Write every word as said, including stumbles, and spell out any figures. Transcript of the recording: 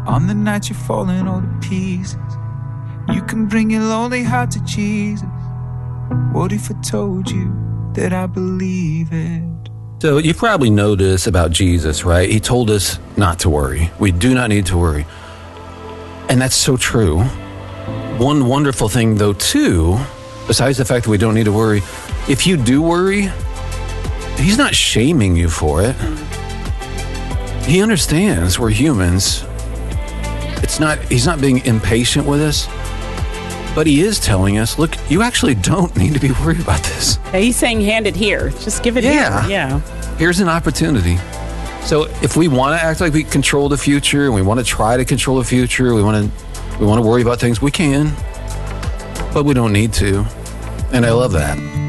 On the night you're falling all to pieces, you can bring your lonely heart to Jesus. What if I told you that I believe it? So you probably know this about Jesus, right? He told us not to worry. We do not need to worry. And that's so true. One wonderful thing, though, too, besides the fact that we don't need to worry, if you do worry, he's not shaming you for it. He understands we're humans. It's not, he's not being impatient with us, but he is telling us, look, you actually don't need to be worried about this. Yeah, he's saying, hand it here. Just give it Yeah. here. Yeah. Here's an opportunity. So if we want to act like we control the future and we want to try to control the future, we want to we want to worry about things, we can, but we don't need to. And I love that.